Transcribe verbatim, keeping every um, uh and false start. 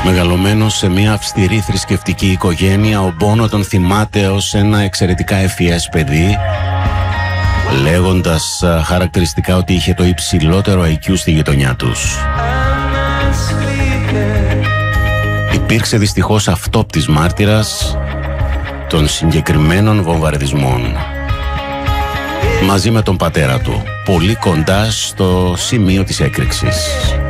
Μεγαλωμένος σε μια αυστηρή θρησκευτική οικογένεια, ο Μπόνο τον θυμάται ως ένα εξαιρετικά ευφυές παιδί, λέγοντας χαρακτηριστικά ότι είχε το υψηλότερο άι κιου στη γειτονιά τους. Υπήρξε δυστυχώς αυτόπτης μάρτυρας των συγκεκριμένων βομβαρδισμών, μαζί με τον πατέρα του, πολύ κοντά στο σημείο της έκρηξης.